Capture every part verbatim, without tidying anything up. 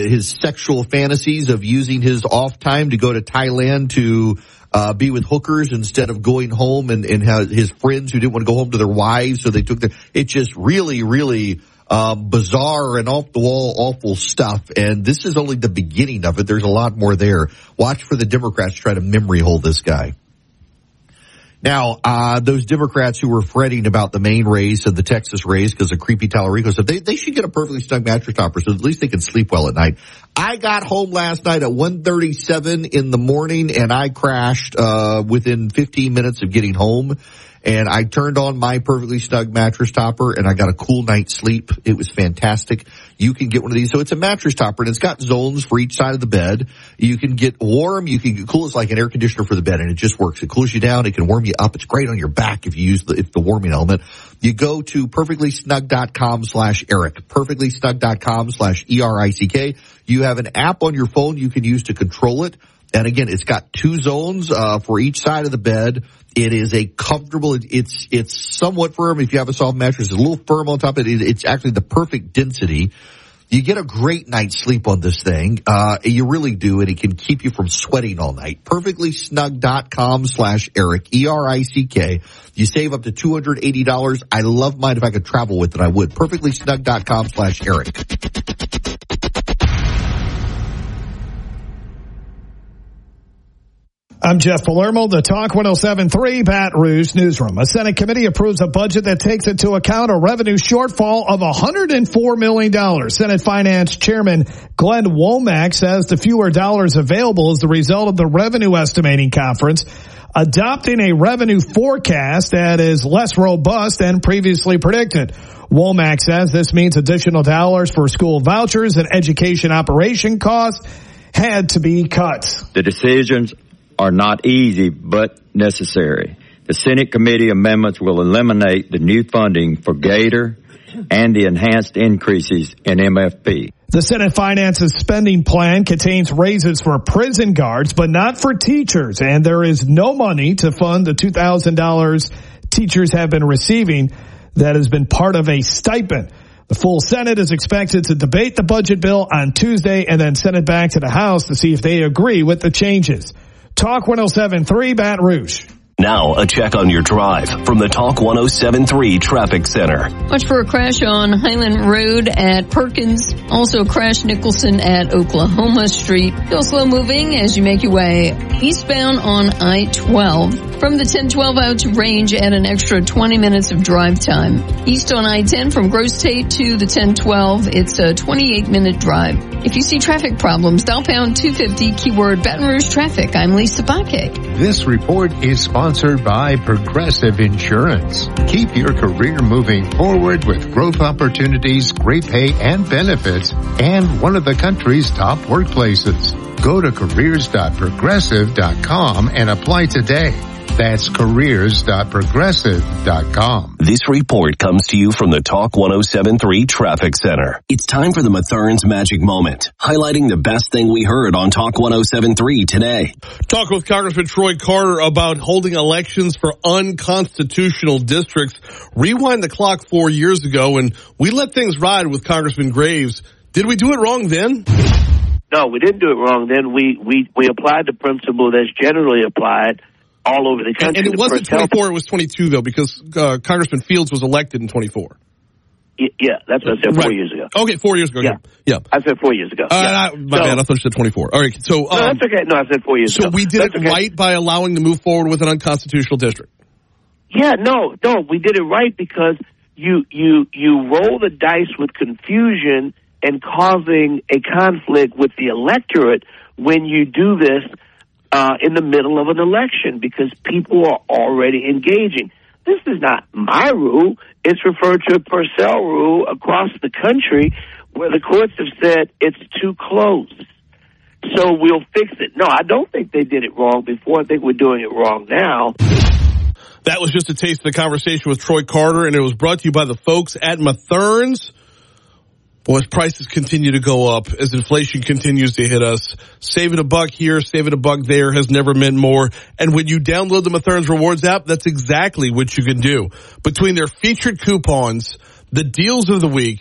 his sexual fantasies of using his off time to go to Thailand to uh, be with hookers instead of going home and, and have his friends who didn't want to go home to their wives, so they took their, it's just really, really um, bizarre and off the wall, awful stuff. And this is only the beginning of it. There's a lot more there. Watch for the Democrats try to memory hole this guy. Now, uh, those Democrats who were fretting about the Maine race and the Texas race because of creepy Tallarico stuff, they, they should get a perfectly snug mattress topper so at least they can sleep well at night. I got home last night at one thirty-seven in the morning and I crashed, uh, within fifteen minutes of getting home. And I turned on my perfectly snug mattress topper and I got a cool night's sleep. It was fantastic. You can get one of these. So it's a mattress topper and it's got zones for each side of the bed. You can get warm. You can get cool. It's like an air conditioner for the bed and it just works. It cools you down. It can warm you up. It's great on your back if you use the, if the warming element. You go to perfectly snug dot com slash Eric, perfectly snug dot com slash E R I C K. You have an app on your phone you can use to control it. And again, it's got two zones, uh, for each side of the bed. It is a comfortable, it's, it's somewhat firm. If you have a soft mattress, it's a little firm on top of it. It's actually the perfect density. You get a great night's sleep on this thing. Uh, you really do. And it can keep you from sweating all night. perfectly snug dot com slash Eric, E R I C K. You save up to two hundred eighty dollars. I love mine. If I could travel with it, I would. perfectly snug dot com slash Eric. I'm Jeff Palermo, the Talk one oh seven point three Baton Rouge Newsroom. A Senate committee approves a budget that takes into account a revenue shortfall of one hundred four million dollars. Senate Finance Chairman Glenn Womack says the fewer dollars available is the result of the Revenue Estimating Conference adopting a revenue forecast that is less robust than previously predicted. Womack says this means additional dollars for school vouchers and education operation costs had to be cut. The decisions are not easy but necessary. The Senate committee amendments will eliminate the new funding for Gator and the enhanced increases in M F P. The Senate Finance's spending plan contains raises for prison guards, but not for teachers, and there is no money to fund the two thousand dollars teachers have been receiving that has been part of a stipend. The full Senate is expected to debate the budget bill on Tuesday and then send it back to the House to see if they agree with the changes. Talk one oh seven point three Baton Rouge. Now, a check on your drive from the Talk one oh seven point three Traffic Center. Watch for a crash on Highland Road at Perkins. Also a crash Nicholson at Oklahoma Street. Still slow moving as you make your way eastbound on I twelve. From the ten twelve out to Range, add an extra twenty minutes of drive time. East on I ten from Gross Tate to the ten twelve, it's a twenty-eight minute drive. If you see traffic problems, dial pound two fifty, keyword Baton Rouge Traffic. I'm Lisa Baque. This report is sponsored by Progressive Insurance. Keep your career moving forward with growth opportunities, great pay and benefits, and one of the country's top workplaces. Go to careers dot progressive dot com and apply today. That's careers dot progressive dot com. This report comes to you from the Talk one oh seven point three Traffic Center. It's time for the Mathern's Magic Moment, highlighting the best thing we heard on Talk one oh seven point three today. Talk with Congressman Troy Carter about holding elections for unconstitutional districts. Rewind the clock four years ago, and we let things ride with Congressman Graves. Did we do it wrong then? No, we didn't do it wrong then. We we, we applied the principle that's generally applied all over the country. And, and it wasn't twenty-four, it was twenty-two, though, because uh, Congressman Fields was elected in twenty-four. Yeah, that's what I said four right. years ago. Okay, four years ago. Yeah, yeah. I said four years ago. Uh, yeah. I, my so, bad, I thought you said twenty-four. All right, so... Um, no, that's okay. No, I said four years so ago. So we did that's it okay. right by allowing to move forward with an unconstitutional district? Yeah, no, no, we did it right because you, you, you roll the dice with confusion and causing a conflict with the electorate when you do this uh, in the middle of an election because people are already engaging. This is not my rule. It's referred to a Purcell rule across the country where the courts have said it's too close. So we'll fix it. No, I don't think they did it wrong before. I think we're doing it wrong now. That was just a taste of the conversation with Troy Carter, and it was brought to you by the folks at Mathern's. Boy, as prices continue to go up, as inflation continues to hit us, saving a buck here, saving a buck there has never meant more. And when you download the Mathern's Rewards app, that's exactly what you can do. Between their featured coupons, the deals of the week,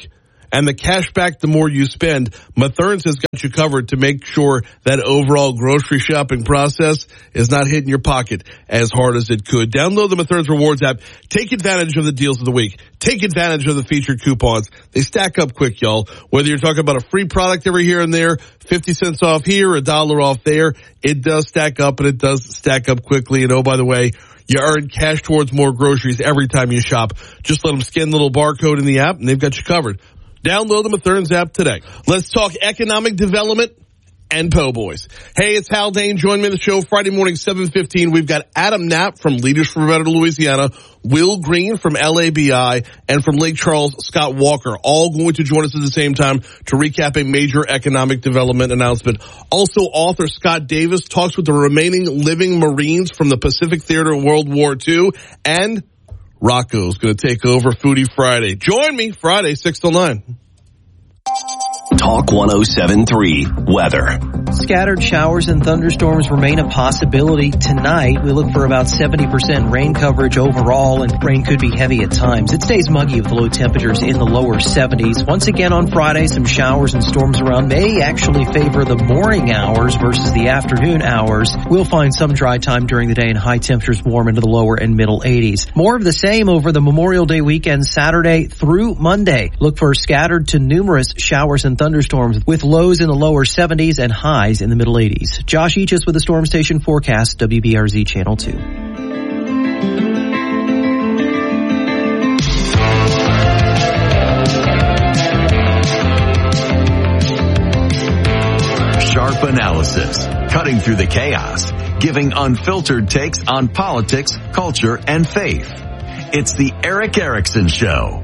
and the cash back the more you spend, Mathern's has got you covered to make sure that overall grocery shopping process is not hitting your pocket as hard as it could. Download the Mathern's Rewards app. Take advantage of the deals of the week. Take advantage of the featured coupons. They stack up quick, y'all. Whether you're talking about a free product every here and there, fifty cents off here, a dollar off there, it does stack up, and it does stack up quickly. And oh, by the way, you earn cash towards more groceries every time you shop. Just let them scan the little barcode in the app, and they've got you covered. Download the Mathern's app today. Let's talk economic development and po' boys. Hey, it's Hal Dane. Join me on the show Friday morning, seven fifteen. We've got Adam Knapp from Leaders for Better Louisiana, Will Green from L A B I, and from Lake Charles, Scott Walker, all going to join us at the same time to recap a major economic development announcement. Also, author Scott Davis talks with the remaining living Marines from the Pacific Theater in World War Two, and Rocco's going to take over Foodie Friday. Join me Friday, six till nine. Talk one oh seven point three weather. Scattered showers and thunderstorms remain a possibility tonight. We look for about seventy percent rain coverage overall, and rain could be heavy at times. It stays muggy with low temperatures in the lower seventies. Once again on Friday, some showers and storms around may actually favor the morning hours versus the afternoon hours. We'll find some dry time during the day and high temperatures warm into the lower and middle eighties. More of the same over the Memorial Day weekend, Saturday through Monday. Look for scattered to numerous showers and thunderstorms with lows in the lower seventies and highs in the middle eighties. Josh Eachus with the Storm Station Forecast, W B R Z Channel two. Sharp analysis, cutting through the chaos, giving unfiltered takes on politics, culture, and faith. It's the Erick Erickson Show.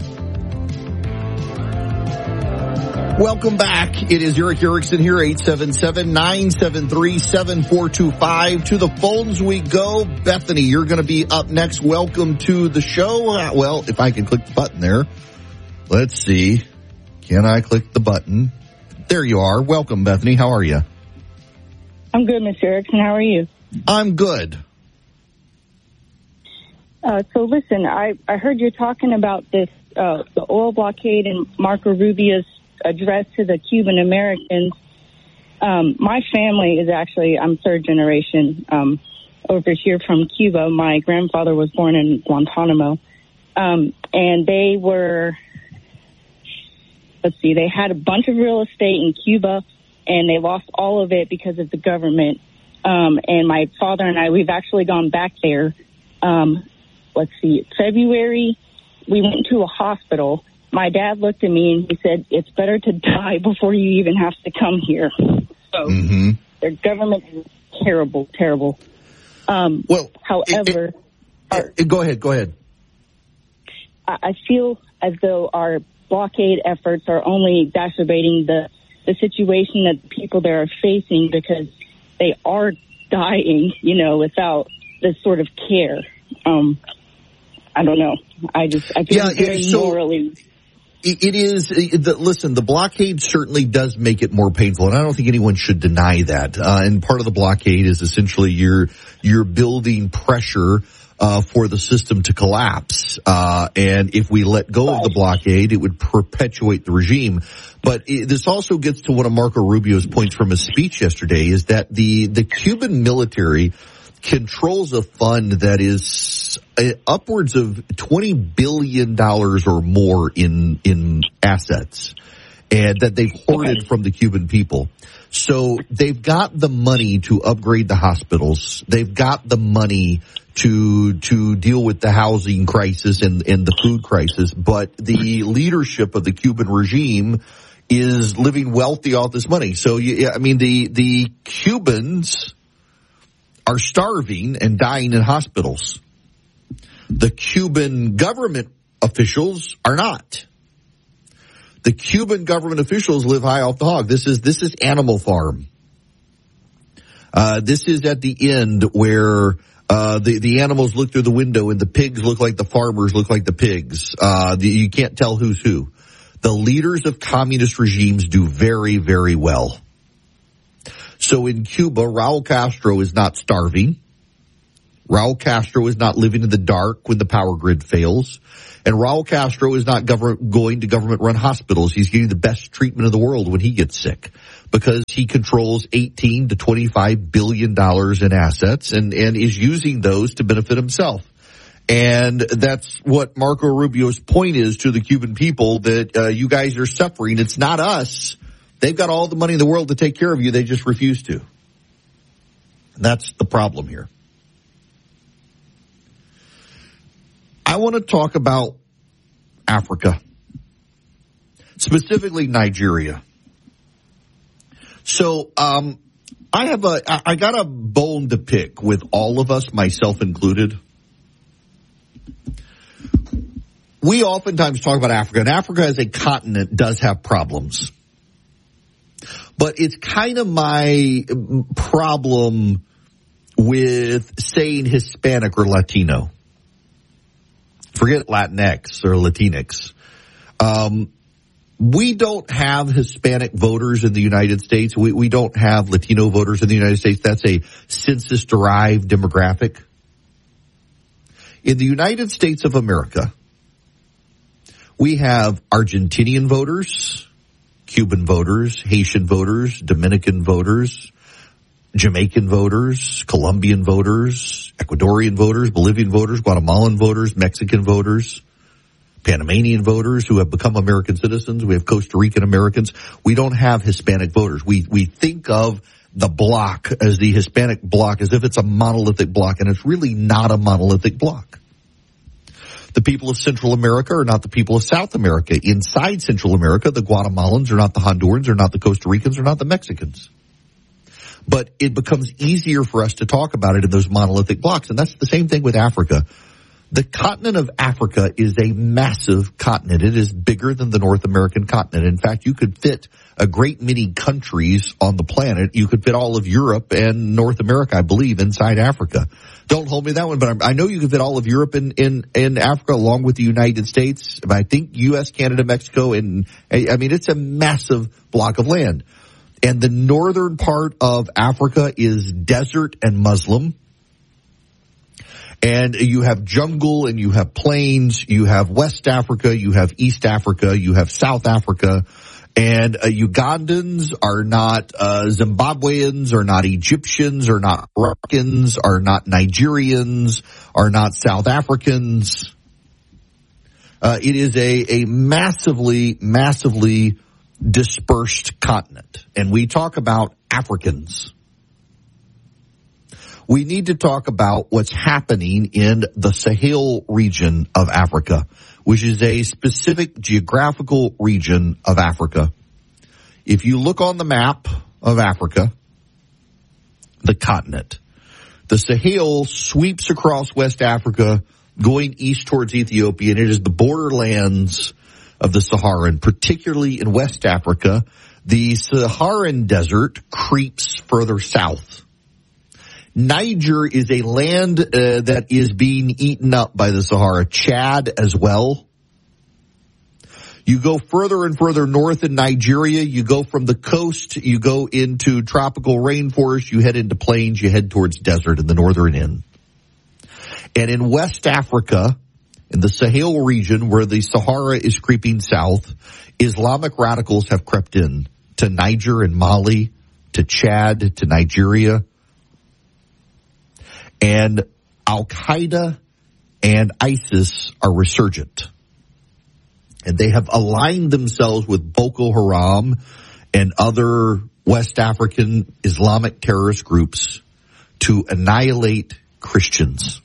Welcome back. It is Erick Erickson here, eight seven seven, nine seven three, seven four two five. To the phones we go. Bethany, you're going to be up next. Welcome to the show. Uh, well, if I can click the button there. Let's see. Can I click the button? There you are. Welcome, Bethany. How are you? I'm good, Mister Erickson. How are you? I'm good. Uh, so listen, I, I heard you talking about this, uh, the oil blockade and Marco Rubio's address to the Cuban Americans. Um, my family is actually, I'm third generation um, over here from Cuba. My grandfather was born in Guantanamo. Um, and they were, let's see, they had a bunch of real estate in Cuba, and they lost all of it because of the government. Um, and my father and I, we've actually gone back there. Um, let's see, February, we went to a hospital. My dad looked at me and he said, it's better to die before you even have to come here. So mm-hmm. Their government is terrible, terrible. Um, well, however, it, it, our, it, go ahead, go ahead. I, I feel as though our blockade efforts are only exacerbating the, the situation that people there are facing, because they are dying, you know, without this sort of care. Um, I don't know. I just, I feel yeah, very so, morally. It is, the, listen, the blockade certainly does make it more painful, and I don't think anyone should deny that. Uh, and part of the blockade is essentially you're, you're building pressure, uh, for the system to collapse. Uh, and if we let go of the blockade, it would perpetuate the regime. But it, this also gets to one of Marco Rubio's points from his speech yesterday, is that the, the Cuban military controls a fund that is upwards of twenty billion dollars or more in, in assets, and that they've hoarded okay. from the Cuban people. So they've got the money to upgrade the hospitals. They've got the money to, to deal with the housing crisis and, and the food crisis. But the leadership of the Cuban regime is living wealthy off this money. So, you, I mean, the, the Cubans are starving and dying in hospitals. The Cuban government officials are not. The Cuban government officials live high off the hog. This is, this is Animal Farm. Uh, this is at the end where, uh, the, the animals look through the window and the pigs look like the farmers look like the pigs. Uh, the, you can't tell who's who. The leaders of communist regimes do very, very well. So in Cuba, Raul Castro is not starving. Raul Castro is not living in the dark when the power grid fails. And Raul Castro is not government, going to government-run hospitals. He's getting the best treatment in the world when he gets sick because he controls eighteen to twenty-five billion dollars in assets and, and is using those to benefit himself. And that's what Marco Rubio's point is to the Cuban people, that uh, you guys are suffering. It's not us. They've got all the money in the world to take care of you. They just refuse to. And that's the problem here. I want to talk about Africa, specifically Nigeria. So, um, I have a, I got a bone to pick with all of us, myself included. We oftentimes talk about Africa, and Africa as a continent does have problems. But it's kind of my problem with saying Hispanic or Latino. Forget Latinx or Latinx. Um, we don't have Hispanic voters in the United States. We, we don't have Latino voters in the United States. That's a census-derived demographic. In the United States of America, we have Argentinian voters, Cuban voters, Haitian voters, Dominican voters, Jamaican voters, Colombian voters, Ecuadorian voters, Bolivian voters, Guatemalan voters, Mexican voters, Panamanian voters who have become American citizens. We have Costa Rican Americans. We don't have Hispanic voters. We we think of the bloc as the Hispanic bloc as if it's a monolithic bloc, and it's really not a monolithic bloc. The people of Central America are not the people of South America. Inside Central America, the Guatemalans are not the Hondurans, are not the Costa Ricans, are not the Mexicans. But it becomes easier for us to talk about it in those monolithic blocks. And that's the same thing with Africa. The continent of Africa is a massive continent. It is bigger than the North American continent. In fact, you could fit a great many countries on the planet. You could fit all of Europe and North America, I believe, inside Africa. Don't hold me to that one, but I know you can fit all of Europe in, in, in Africa along with the United States. I think U S, Canada, Mexico, and I mean, it's a massive block of land. And the northern part of Africa is desert and Muslim. And you have jungle and you have plains. You have West Africa. You have East Africa. You have South Africa. And uh, Ugandans are not uh, Zimbabweans, are not Egyptians, are not Moroccans, are not Nigerians, are not South Africans. Uh, it is a, a massively, massively dispersed continent. And we talk about Africans. We need to talk about what's happening in the Sahel region of Africa, which is a specific geographical region of Africa. If you look on the map of Africa, the continent, the Sahel sweeps across West Africa, going east towards Ethiopia, and it is the borderlands of the Sahara, and particularly in West Africa, the Saharan desert creeps further south. Niger is a land uh, that is being eaten up by the Sahara. Chad as well. You go further and further north in Nigeria. You go from the coast. You go into tropical rainforest. You head into plains. You head towards desert in the northern end. And in West Africa, in the Sahel region where the Sahara is creeping south, Islamic radicals have crept in to Niger and Mali, to Chad, to Nigeria. And Al-Qaeda and ISIS are resurgent. And they have aligned themselves with Boko Haram and other West African Islamic terrorist groups to annihilate Christians.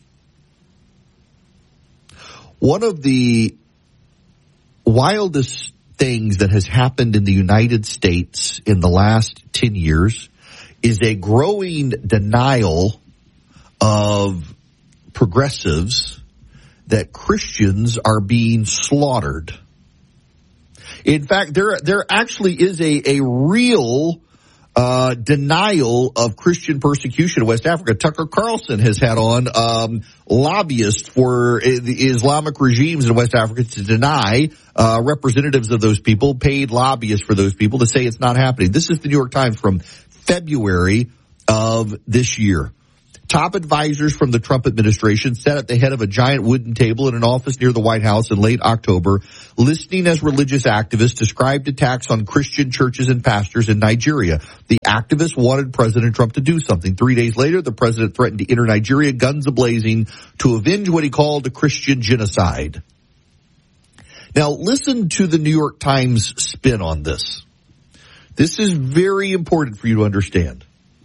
One of the wildest things that has happened in the United States in the last ten years is a growing denial of progressives that Christians are being slaughtered. In fact, there there actually is a, a real uh denial of Christian persecution in West Africa. Tucker Carlson has had on um lobbyists for the Islamic regimes in West Africa to deny uh representatives of those people, paid lobbyists for those people, to say it's not happening. This is the New York Times from February of this year. Top advisors from the Trump administration sat at the head of a giant wooden table in an office near the White House in late October, listening as religious activists described attacks on Christian churches and pastors in Nigeria. The activists wanted President Trump to do something. Three days later, the president threatened to enter Nigeria, guns ablazing, to avenge what he called a Christian genocide. Now, listen to the New York Times spin on this. This is very important for you to understand.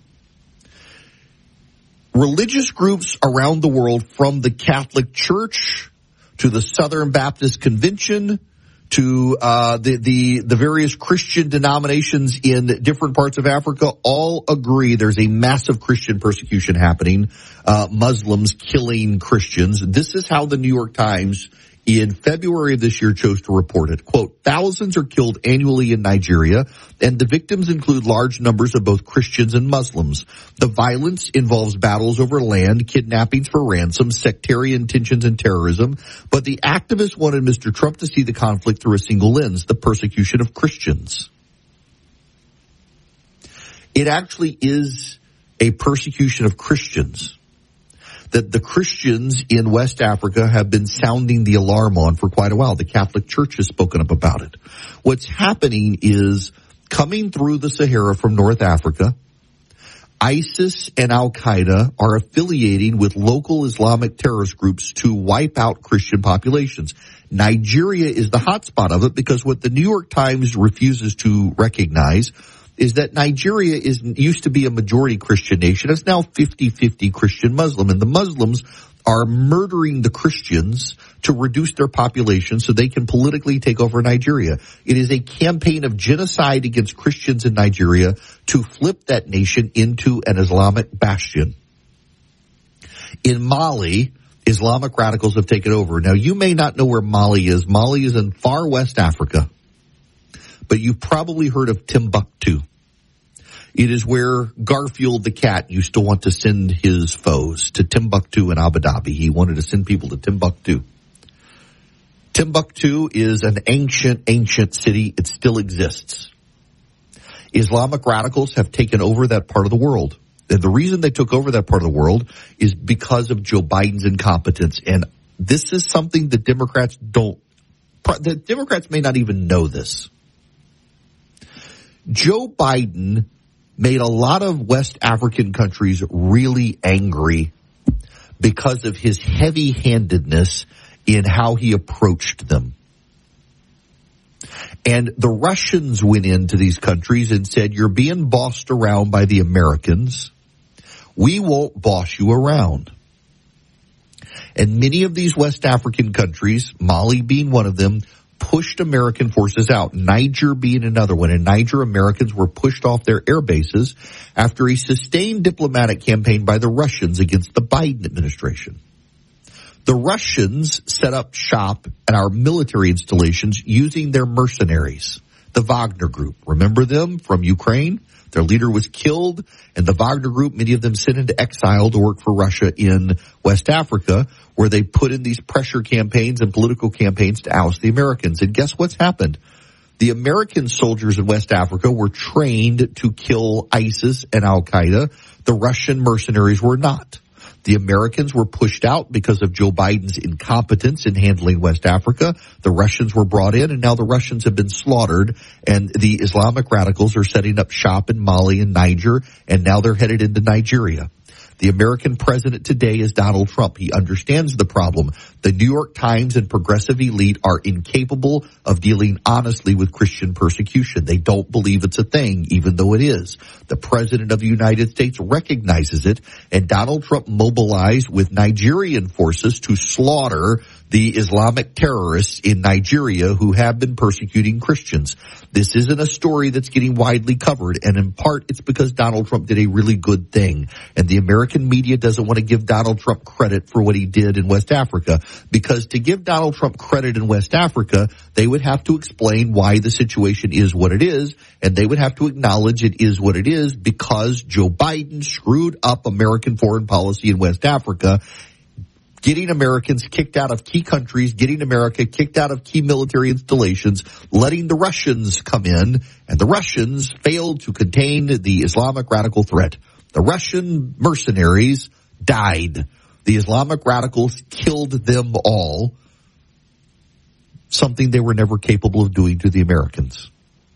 Religious groups around the world, from the Catholic Church to the Southern Baptist Convention to uh the, the the various Christian denominations in different parts of Africa, all agree there's a massive Christian persecution happening, uh Muslims killing Christians. This is how the New York Times in February of this year chose to report it. Quote, thousands are killed annually in Nigeria, and the victims include large numbers of both Christians and Muslims. The violence involves battles over land, kidnappings for ransom, sectarian tensions, and terrorism. But the activists wanted Mister Trump to see the conflict through a single lens, the persecution of Christians. It actually is a persecution of Christians that the Christians in West Africa have been sounding the alarm on for quite a while. The Catholic Church has spoken up about it. What's happening is, coming through the Sahara from North Africa, ISIS and Al-Qaeda are affiliating with local Islamic terrorist groups to wipe out Christian populations. Nigeria is the hotspot of it, because what the New York Times refuses to recognize is that Nigeria is used to be a majority Christian nation. It's now fifty-fifty Christian Muslim, and the Muslims are murdering the Christians to reduce their population so they can politically take over Nigeria. It is a campaign of genocide against Christians in Nigeria to flip that nation into an Islamic bastion. In Mali, Islamic radicals have taken over. Now, you may not know where Mali is. Mali is in far West Africa. But you've probably heard of Timbuktu. It is where Garfield the cat used to want to send his foes, to Timbuktu and Abu Dhabi. He wanted to send people to Timbuktu. Timbuktu is an ancient, ancient city. It still exists. Islamic radicals have taken over that part of the world. And the reason they took over that part of the world is because of Joe Biden's incompetence. And this is something that Democrats don't, the Democrats may not even know this. Joe Biden made a lot of West African countries really angry because of his heavy-handedness in how he approached them. And the Russians went into these countries and said, you're being bossed around by the Americans. We won't boss you around. And many of these West African countries, Mali being one of them, pushed American forces out, Niger being another one. In Niger, Americans were pushed off their air bases after a sustained diplomatic campaign by the Russians against the Biden administration. The Russians set up shop at our military installations using their mercenaries, the Wagner Group. Remember them from Ukraine? Their leader was killed, and the Wagner Group, many of them sent into exile to work for Russia in West Africa, where they put in these pressure campaigns and political campaigns to oust the Americans. And guess what's happened? The American soldiers in West Africa were trained to kill ISIS and Al-Qaeda. The Russian mercenaries were not. The Americans were pushed out because of Joe Biden's incompetence in handling West Africa. The Russians were brought in, and now the Russians have been slaughtered, and the Islamic radicals are setting up shop in Mali and Niger, and now they're headed into Nigeria. The American president today is Donald Trump. He understands the problem. The New York Times and progressive elite are incapable of dealing honestly with Christian persecution. They don't believe it's a thing, even though it is. The president of the United States recognizes it, and Donald Trump mobilized with Nigerian forces to slaughter the Islamic terrorists in Nigeria who have been persecuting Christians. This isn't a story that's getting widely covered, and in part it's because Donald Trump did a really good thing. And the American media doesn't want to give Donald Trump credit for what he did in West Africa, because to give Donald Trump credit in West Africa, they would have to explain why the situation is what it is, and they would have to acknowledge it is what it is because Joe Biden screwed up American foreign policy in West Africa, getting Americans kicked out of key countries, getting America kicked out of key military installations, letting the Russians come in, and the Russians failed to contain the Islamic radical threat. The Russian mercenaries died. The Islamic radicals killed them all, something they were never capable of doing to the Americans.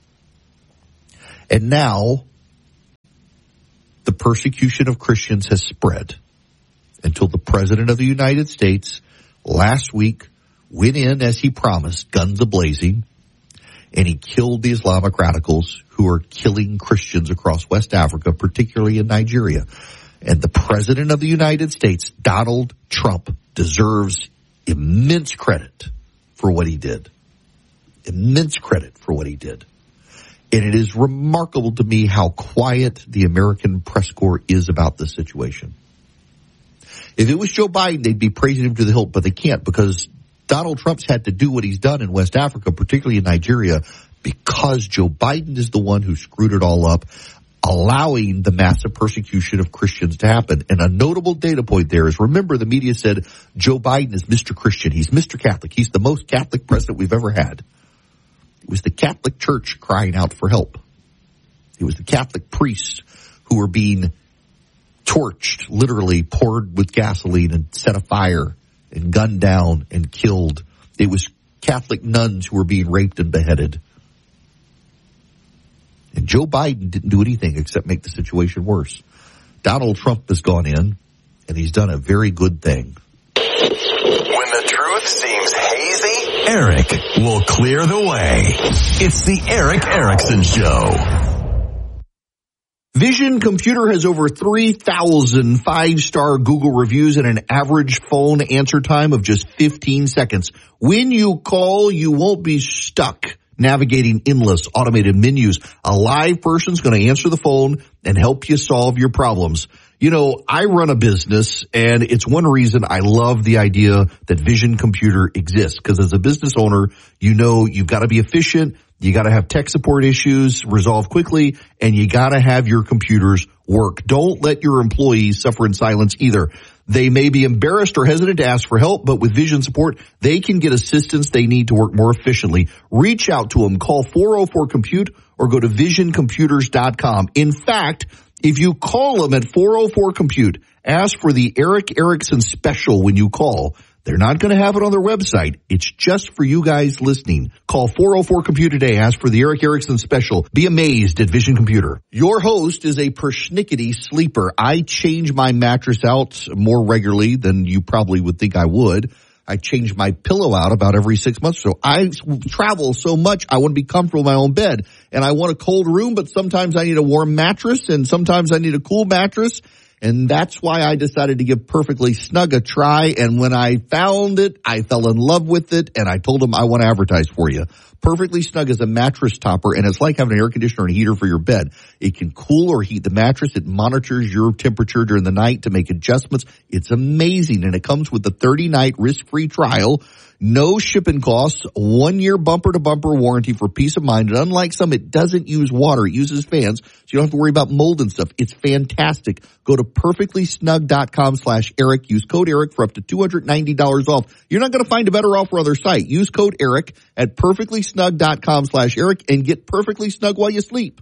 And now, the persecution of Christians has spread until the President of the United States last week went in, as he promised, guns a-blazing, and he killed the Islamic radicals who are killing Christians across West Africa, particularly in Nigeria. And the President of the United States, Donald Trump, deserves immense credit for what he did. Immense credit for what he did. And it is remarkable to me how quiet the American press corps is about this situation. If it was Joe Biden, they'd be praising him to the hilt, but they can't, because Donald Trump's had to do what he's done in West Africa, particularly in Nigeria, because Joe Biden is the one who screwed it all up, allowing the massive persecution of Christians to happen. And a notable data point there is, remember, the media said Joe Biden is Mister Christian. He's Mister Catholic. He's the most Catholic president we've ever had. It was the Catholic Church crying out for help. It was the Catholic priests who were being torched, literally poured with gasoline and set afire and gunned down and killed. It was Catholic nuns who were being raped and beheaded. And Joe Biden didn't do anything except make the situation worse. Donald Trump has gone in, and he's done a very good thing. When the truth seems hazy, Eric will clear the way. It's the Eric Erickson Show. Vision Computer has over three thousand five-star Google reviews and an average phone answer time of just fifteen seconds. When you call, you won't be stuck navigating endless automated menus. A live person's going to answer the phone and help you solve your problems. You know, I run a business, and it's one reason I love the idea that Vision Computer exists, because as a business owner, you know you've got to be efficient, you got to have tech support issues resolved quickly, and you got to have your computers work. Don't let your employees suffer in silence either. They may be embarrassed or hesitant to ask for help, but with Vision support, they can get assistance they need to work more efficiently. Reach out to them. Call four oh four compute or go to vision computers dot com. In fact, if you call them at four oh four compute, ask for the Eric Erickson special when you call. They're not going to have it on their website. It's just for you guys listening. Call four oh four compute today. Ask for the Eric Erickson special. Be amazed at Vision Computer. Your host is a persnickety sleeper. I change my mattress out more regularly than you probably would think I would. I change my pillow out about every six months or so. I travel so much, I want to be comfortable in my own bed. And I want a cold room, but sometimes I need a warm mattress, and sometimes I need a cool mattress. And that's why I decided to give Perfectly Snug a try. And when I found it, I fell in love with it, and I told them I want to advertise for you. Perfectly Snug is a mattress topper, and it's like having an air conditioner and a heater for your bed. It can cool or heat the mattress. It monitors your temperature during the night to make adjustments. It's amazing, and it comes with a thirty-night risk-free trial. No shipping costs, one year bumper-to-bumper warranty for peace of mind. And unlike some, it doesn't use water. It uses fans, so you don't have to worry about mold and stuff. It's fantastic. Go to perfectly snug dot com slash Eric. Use code Eric for up to two hundred ninety dollars off. You're not going to find a better offer on their site. Use code Eric at perfectly snug dot com slash Eric and get perfectly snug while you sleep.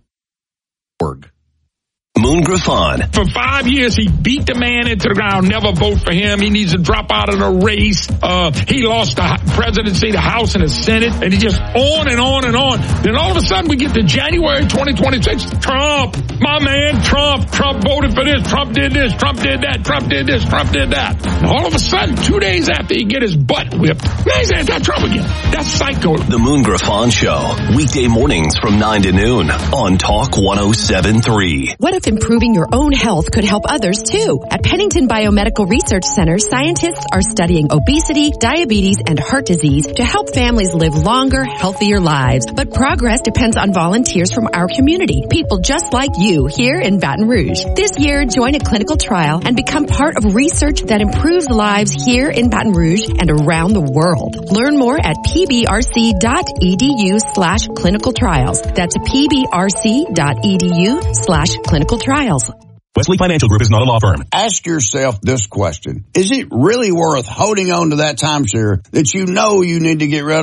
Org. Moon Griffon. For five years, he beat the man into the ground. Never vote for him. He needs to drop out of the race. Uh, he lost the presidency, the House, and the Senate, and he just on and on and on. Then all of a sudden, we get to January twenty twenty-six. Trump, my man, Trump. Trump voted for this. Trump did this. Trump did that. Trump did this. Trump did that. And all of a sudden, two days after he get his butt whipped, now he's anti-Trump again. That's psycho. The Moon Griffon Show, weekday mornings from nine to noon on Talk one oh seven point three. What if improving your own health could help others too? At Pennington Biomedical Research Center, scientists are studying obesity, diabetes, and heart disease to help families live longer, healthier lives. But progress depends on volunteers from our community, people just like you here in Baton Rouge. This year, join a clinical trial and become part of research that improves lives here in Baton Rouge and around the world. Learn more at pbrc dot e d u slash clinical trials. That's pbrc dot e d u slash clinical trials. Wesley Financial Group is not a law firm. Ask yourself this question. Is it really worth holding on to that timeshare that you know you need to get rid of?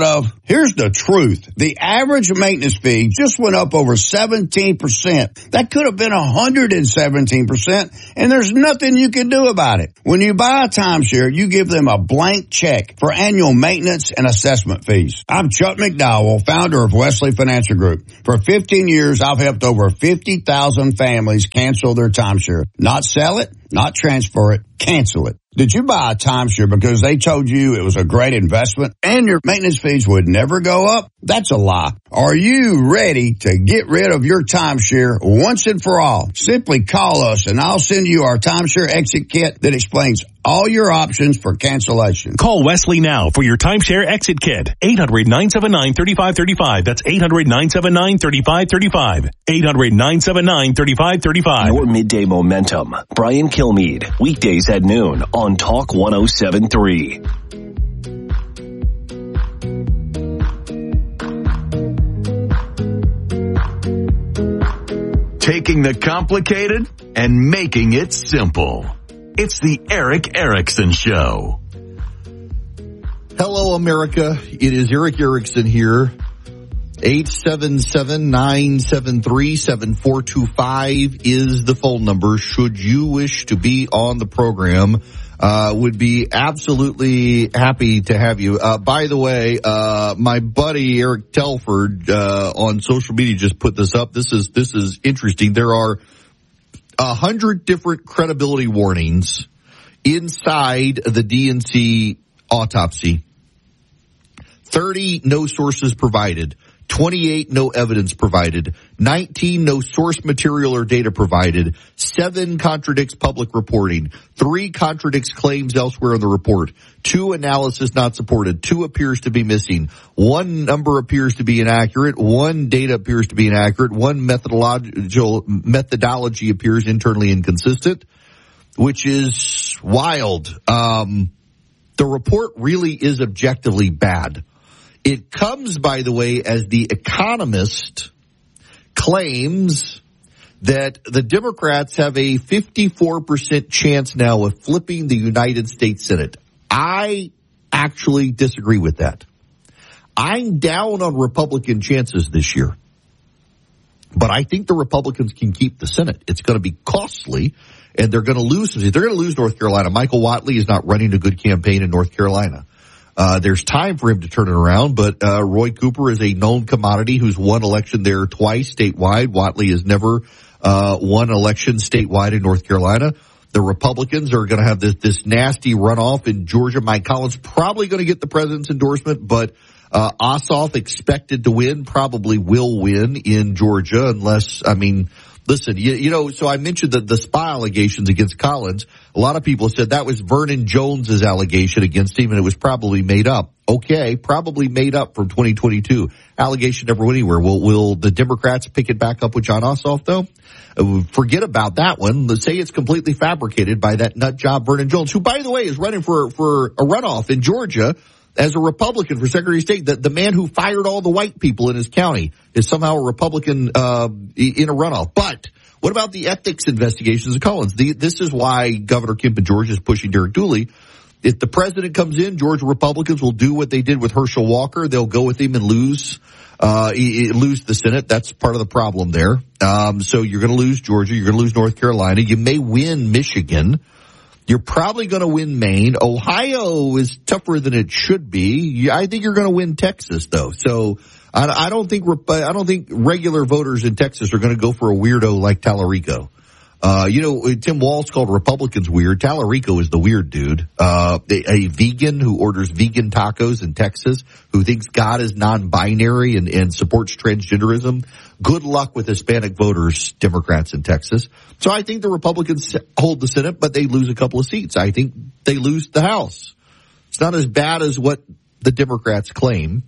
Here's the truth. The average maintenance fee just went up over seventeen percent. That could have been one hundred seventeen percent, and there's nothing you can do about it. When you buy a timeshare, you give them a blank check for annual maintenance and assessment fees. I'm Chuck McDowell, founder of Wesley Financial Group. For fifteen years, I've helped over fifty thousand families cancel their timeshare. Not sell it, not transfer it, cancel it. Did you buy a timeshare because they told you it was a great investment and your maintenance fees would never go up? That's a lie. Are you ready to get rid of your timeshare once and for all? Simply call us and I'll send you our timeshare exit kit that explains all your options for cancellation. Call Wesley now for your timeshare exit kit. eight hundred, nine seven nine, three five three five. That's eight hundred, nine seven nine, three five three five. eight hundred, nine seven nine, three five three five. Your midday momentum. Brian Kilmeade. Weekdays at noon on Talk one oh seven point three. Taking the complicated and making it simple. It's the Erick Erickson Show. Hello, America. It is Erick Erickson here. eight seven seven, nine seven three, seven four two five is the phone number. Should you wish to be on the program, uh, would be absolutely happy to have you. Uh, by the way, uh, my buddy Eric Telford, uh, on social media just put this up. This is, this is interesting. There are a hundred different credibility warnings inside the D N C autopsy. thirty no sources provided. twenty-eight no evidence provided. nineteen no source material or data provided. seven contradicts public reporting. three contradicts claims elsewhere in the report. two analysis not supported. two appears to be missing. one number appears to be inaccurate. one data appears to be inaccurate. one methodological methodology appears internally inconsistent, which is wild. Um, the report really is objectively bad. It comes, by the way, as The Economist claims that the Democrats have a fifty-four percent chance now of flipping the United States Senate. I actually disagree with that. I'm down on Republican chances this year. But I think the Republicans can keep the Senate. It's going to be costly, and they're going to lose. They're going to lose North Carolina. Michael Whatley is not running a good campaign in North Carolina. Uh, there's time for him to turn it around, but uh, Roy Cooper is a known commodity who's won election there twice statewide. Whatley has never uh, won election statewide in North Carolina. The Republicans are going to have this, this nasty runoff in Georgia. Mike Collins probably going to get the president's endorsement, but uh, Ossoff expected to win, probably will win in Georgia unless, I mean, listen, you, you know, so I mentioned the, the spy allegations against Collins. A lot of people said that was Vernon Jones's allegation against him, and it was probably made up. Okay, probably made up from twenty twenty-two. Allegation never went anywhere. Will, will the Democrats pick it back up with Jon Ossoff, though? Uh, forget about that one. Let's say it's completely fabricated by that nut job Vernon Jones, who, by the way, is running for, for a runoff in Georgia as a Republican for Secretary of State. The, the man who fired all the white people in his county is somehow a Republican uh, in a runoff. But what about the ethics investigations of Collins? The, this is why Governor Kemp in Georgia is pushing Derek Dooley. If the president comes in, Georgia Republicans will do what they did with Herschel Walker. They'll go with him and lose uh lose the Senate. That's part of the problem there. Um So you're going to lose Georgia. You're going to lose North Carolina. You may win Michigan. You're probably going to win Maine. Ohio is tougher than it should be. I think you're going to win Texas, though. So I, I don't think I don't think regular voters in Texas are going to go for a weirdo like Tallarico. Uh, you know, Tim Walz called Republicans weird. Tallarico is the weird dude. Uh, a, a vegan who orders vegan tacos in Texas, who thinks God is non-binary and, and supports transgenderism. Good luck with Hispanic voters, Democrats in Texas. So I think the Republicans hold the Senate, but they lose a couple of seats. I think they lose the House. It's not as bad as what the Democrats claim,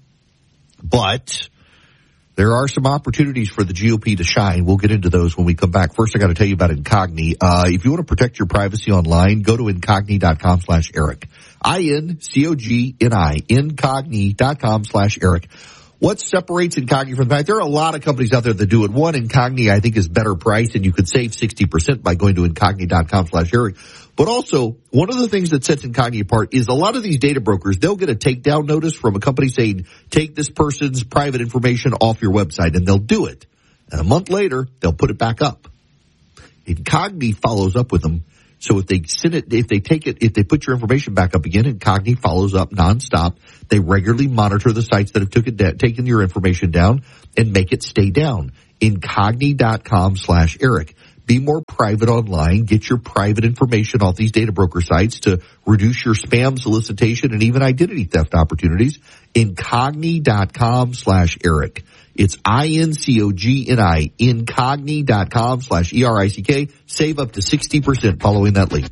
but there are some opportunities for the G O P to shine. We'll get into those when we come back. First, I got to tell you about Incogni. Uh, if you want to protect your privacy online, go to incogni.com slash Eric. I N C O G N I, incogni.com slash Eric. what separates Incogni from the pack? There are a lot of companies out there that do it. One, Incogni, I think, is better priced, and you could save sixty percent by going to incogni.com slash Eric. But also, one of the things that sets Incogni apart is a lot of these data brokers, they'll get a takedown notice from a company saying, take this person's private information off your website, and they'll do it. And a month later, they'll put it back up. Incogni follows up with them. So if they send it, if they take it, if they put your information back up again, Incogni follows up nonstop. They regularly monitor the sites that have took it da- taken your information down and make it stay down. Incogni.com slash Eric. Be more private online. Get your private information off these data broker sites to reduce your spam solicitation and even identity theft opportunities. Incogni.com slash Eric. It's I N C O G N I, incogni.com slash E R I C K. Save up to sixty percent following that link.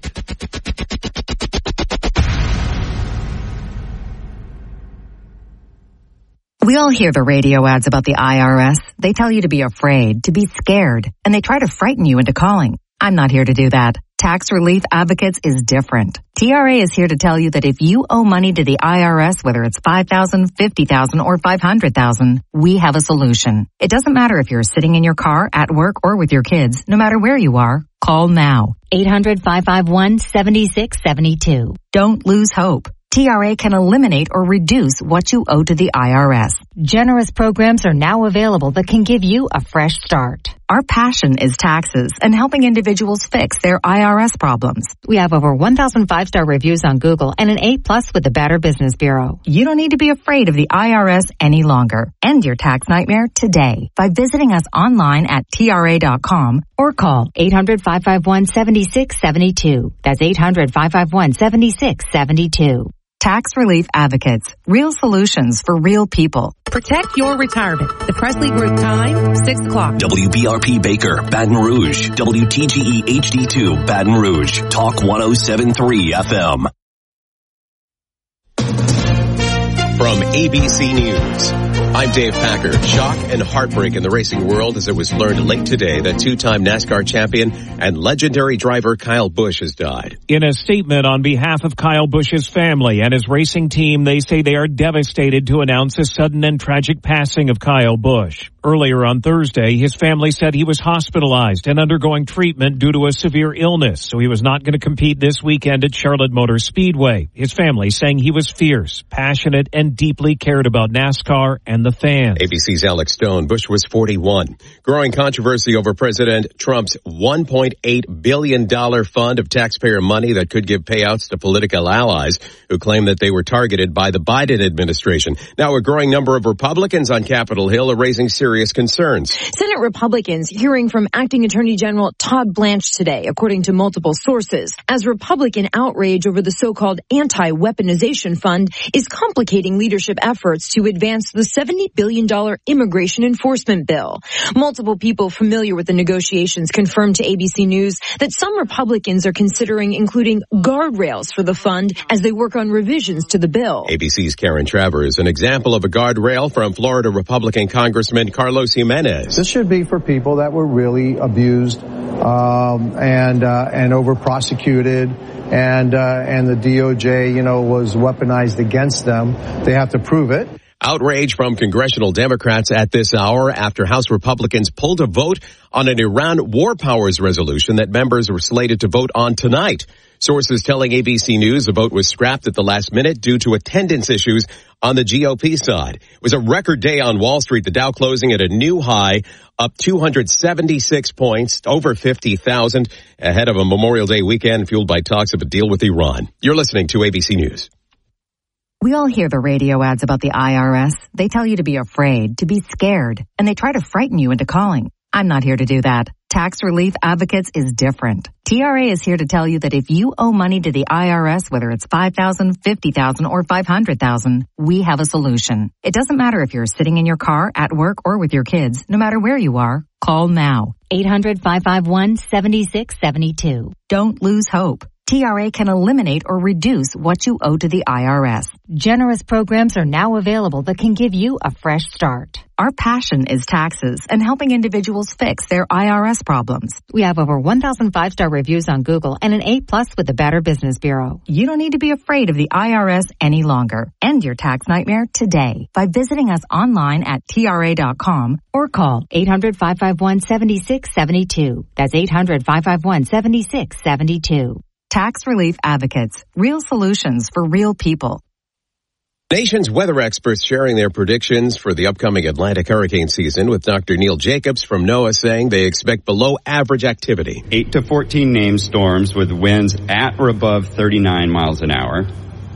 We all hear the radio ads about the I R S. They tell you to be afraid, to be scared, and they try to frighten you into calling. I'm not here to do that. Tax Relief Advocates is different. T R A is here to tell you that if you owe money to the I R S, whether it's five thousand dollars, fifty thousand dollars, or five hundred thousand dollars, we have a solution. It doesn't matter if you're sitting in your car, at work, or with your kids. No matter where you are, call now. eight hundred, five five one, seven six seven two. Don't lose hope. T R A can eliminate or reduce what you owe to the I R S. Generous programs are now available that can give you a fresh start. Our passion is taxes and helping individuals fix their I R S problems. We have over one thousand five-star reviews on Google and an A plus with the Better Business Bureau. You don't need to be afraid of the I R S any longer. End your tax nightmare today by visiting us online at T R A dot com or call eight hundred, five five one, seven six seven two. That's eight hundred, five five one, seven six seven two. Tax Relief Advocates. Real solutions for real people. Protect your retirement. The Presley Group time, six o'clock. W B R P Baker, Baton Rouge. W T G E H D two, Baton Rouge. Talk one oh seven point three F M. From A B C News, I'm Dave Packer. Shock and heartbreak in the racing world as it was learned late today that two-time NASCAR champion and legendary driver Kyle Busch has died. In a statement on behalf of Kyle Busch's family and his racing team, they say they are devastated to announce the sudden and tragic passing of Kyle Busch. Earlier on Thursday, his family said he was hospitalized and undergoing treatment due to a severe illness, so he was not going to compete this weekend at Charlotte Motor Speedway. His family saying he was fierce, passionate, and deeply cared about NASCAR and the fans. A B C's Alex Stone. Busch was forty-one. Growing controversy over President Trump's one point eight billion dollars fund of taxpayer money that could give payouts to political allies who claim that they were targeted by the Biden administration. Now, a growing number of Republicans on Capitol Hill are raising serious concerns. Senate Republicans hearing from Acting Attorney General Todd Blanche today, according to multiple sources, as Republican outrage over the so-called anti-weaponization fund is complicating leadership efforts to advance the seventy billion dollars immigration enforcement bill. Multiple people familiar with the negotiations confirmed to A B C News that some Republicans are considering including guardrails for the fund as they work on revisions to the bill. A B C's Karen Travers, an example of a guardrail from Florida Republican Congressman Carlos Jimenez. This should be for people that were really abused um, and uh, and over prosecuted, and uh, and the D O J, you know, was weaponized against them. They have to prove it. Outrage from congressional Democrats at this hour after House Republicans pulled a vote on an Iran war powers resolution that members were slated to vote on tonight. Sources telling A B C News the vote was scrapped at the last minute due to attendance issues on the G O P side. It was a record day on Wall Street, the Dow closing at a new high, up two hundred seventy-six points, over fifty thousand, ahead of a Memorial Day weekend fueled by talks of a deal with Iran. You're listening to A B C News. We all hear the radio ads about the I R S. They tell you to be afraid, to be scared, and they try to frighten you into calling. I'm not here to do that. Tax Relief Advocates is different. T R A is here to tell you that if you owe money to the I R S, whether it's five thousand dollars, fifty thousand dollars, or five hundred thousand dollars, we have a solution. It doesn't matter if you're sitting in your car, at work, or with your kids. No matter where you are, call now. eight hundred, five five one, seven six seven two. Don't lose hope. T R A can eliminate or reduce what you owe to the I R S. Generous programs are now available that can give you a fresh start. Our passion is taxes and helping individuals fix their I R S problems. We have over one thousand five-star reviews on Google and an A plus with the Better Business Bureau. You don't need to be afraid of the I R S any longer. End your tax nightmare today by visiting us online at T R A dot com or call eight hundred, five five one, seven six seven two. That's eight hundred, five five one, seven six seven two. Tax Relief Advocates. Real solutions for real people. Nation's weather experts sharing their predictions for the upcoming Atlantic hurricane season, with Doctor Neil Jacobs from NOAA saying they expect below average activity. eight to fourteen named storms with winds at or above thirty-nine miles an hour.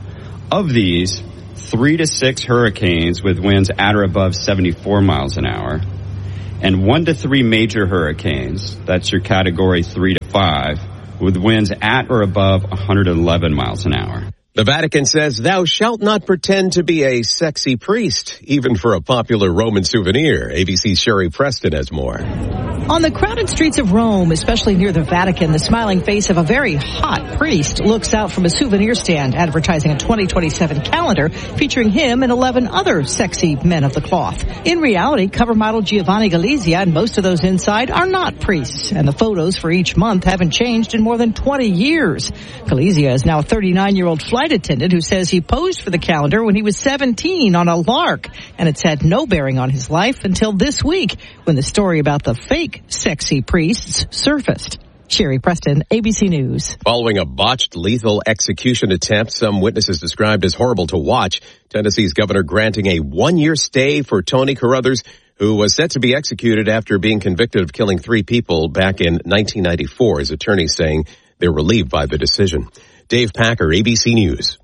Of these, three to six hurricanes with winds at or above seventy-four miles an hour. And one to three major hurricanes, that's your category three to five, with winds at or above one hundred eleven miles an hour. The Vatican says thou shalt not pretend to be a sexy priest, even for a popular Roman souvenir. A B C's Sherry Preston has more. On the crowded streets of Rome, especially near the Vatican, the smiling face of a very hot priest looks out from a souvenir stand advertising a twenty twenty-seven calendar featuring him and eleven other sexy men of the cloth. In reality, cover model Giovanni Galizia and most of those inside are not priests, and the photos for each month haven't changed in more than twenty years. Galizia is now a thirty-nine-year-old flight attendant who says he posed for the calendar when he was seventeen on a lark, and it's had no bearing on his life until this week when the story about the fake sexy priests surfaced. Sherry Preston, A B C News. Following a botched lethal execution attempt some witnesses described as horrible to watch, Tennessee's governor granting a one-year stay for Tony Carruthers, who was set to be executed after being convicted of killing three people back in nineteen ninety-four. His attorneys saying they're relieved by the decision. Dave Packer, A B C News.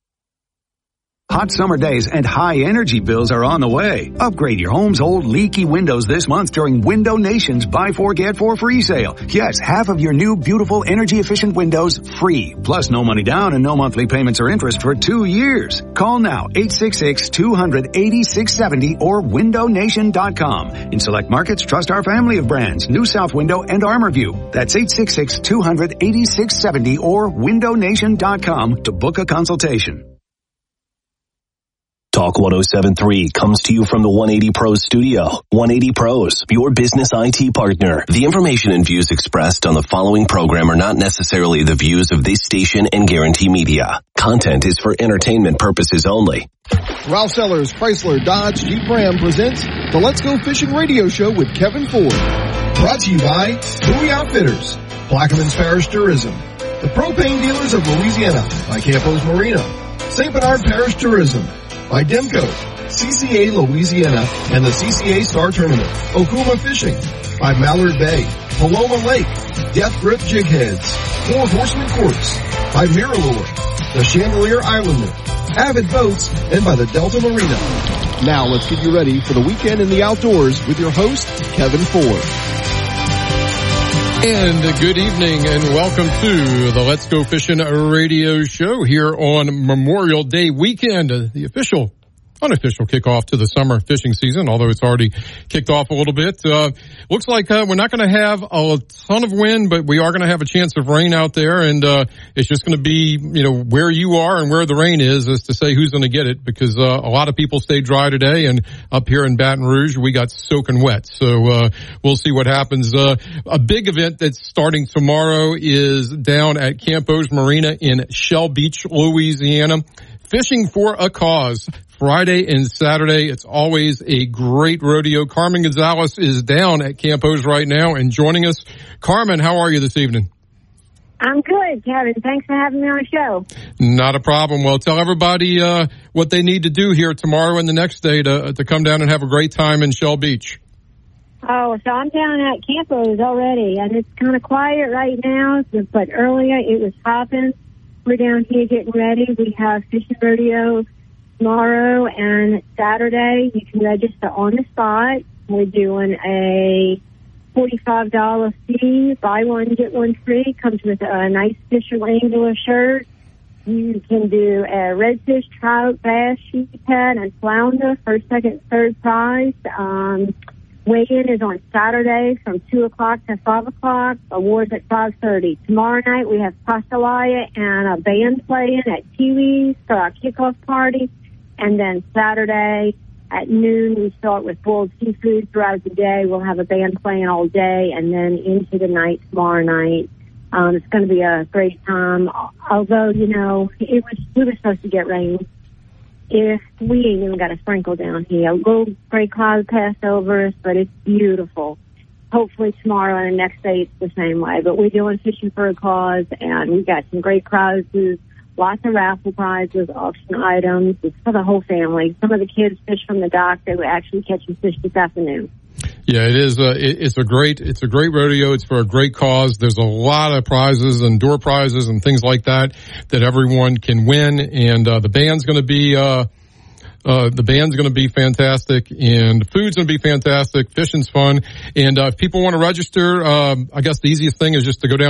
Hot summer days and high energy bills are on the way. Upgrade your home's old leaky windows this month during Window Nation's Buy Four Get Four free sale. Yes, half of your new beautiful energy efficient windows free. Plus no money down and no monthly payments or interest for two years. Call now eight six six, two hundred, eighty-six seventy or window nation dot com. In select markets, trust our family of brands, New South Window and ArmorView. That's eight six six, two hundred, eighty-six seventy or window nation dot com to book a consultation. Talk one oh seven point three comes to you from the one eighty Pros studio. one eighty Pros, your business I T partner. The information and views expressed on the following program are not necessarily the views of this station and Guarantee Media. Content is for entertainment purposes only. Ralph Sellers Chrysler Dodge Jeep Ram presents the Let's Go Fishing Radio Show with Kevin Ford. Brought to you by Bowie Outfitters, Plaquemines Parish Tourism, the Propane Dealers of Louisiana by Campos Marina, Saint Bernard Parish Tourism, by Demco, C C A Louisiana, and the C C A Star Tournament. Okuma Fishing, by Mallard Bay, Paloma Lake, Death Grip Jig Heads, Four Horsemen Courts, by Miralure, the Chandelier Islander, Avid Boats, and by the Delta Marina. Now let's get you ready for the weekend in the outdoors with your host, Kevin Ford. And good evening and welcome to the Let's Go Fishing Radio Show here on Memorial Day weekend, the official, unofficial kickoff to the summer fishing season, although it's already kicked off a little bit. Uh, looks like uh, we're not going to have a ton of wind, but we are going to have a chance of rain out there, and uh, it's just going to be, you know, where you are and where the rain is as to say who's going to get it, because uh, a lot of people stayed dry today, and up here in Baton Rouge, we got soaking wet. So uh, we'll see what happens. Uh, a big event that's starting tomorrow is down at Campos Marina in Shell Beach, Louisiana. Fishing for a Cause. Friday and Saturday. It's always a great rodeo. Carmen Gonzalez is down at Campos right now and joining us. Carmen, how are you this evening? I'm good, Kevin. Thanks for having me on the show. Not a problem. Well, tell everybody uh, what they need to do here tomorrow and the next day to to come down and have a great time in Shell Beach. Oh, so I'm down at Campos already, and it's kind of quiet right now, but earlier it was hopping. We're down here getting ready. We have fishing rodeo tomorrow and Saturday. You can register on the spot. We're doing a forty-five dollars fee, buy one, get one free. Comes with a nice Fisher Angler shirt. You can do a redfish, trout, bass, sheephead, and flounder, first, second, third prize. Um, Weigh-in is on Saturday from two o'clock to five o'clock. Awards at five thirty. Tomorrow night we have Pastelaya and a band playing at Kiwi's for our kickoff party. And then Saturday at noon we start with boiled seafood throughout the day. We'll have a band playing all day and then into the night tomorrow night. Um, it's going to be a great time. Although, you know, it was we were supposed to get rain. If we ain't even got a sprinkle down here. A little gray cloud passed over us, but it's beautiful. Hopefully tomorrow and the next day it's the same way. But we're doing Fishing for a Cause, and we got some great prizes, lots of raffle prizes, auction items. It's for the whole family. Some of the kids fish from the dock. They were actually catching fish this afternoon. Yeah, it is. Uh, it, it's a great. It's a great rodeo. It's for a great cause. There's a lot of prizes and door prizes and things like that that everyone can win. And uh, the band's going to be. Uh, Uh, the band's going to be fantastic, and the food's going to be fantastic. Fishing's fun, and uh, if people want to register, um, I guess the easiest thing is just to go down